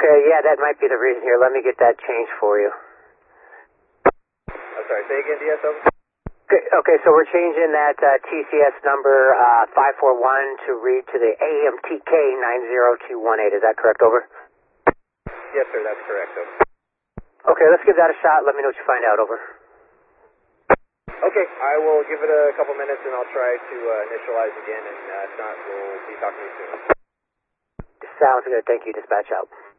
Okay, yeah, that might be the reason here. Let me get that changed for you. I'm sorry, say again, DS over. Okay, so we're changing that TCS number 541 to read to the AMTK 90218. Is that correct, over? Yes, sir, that's correct, over. Okay, let's give that a shot. Let me know what you find out, over. Okay, I will give it a couple minutes and I'll try to initialize again, and if not, we'll be talking to you soon. Sounds good. Thank you. Dispatch out.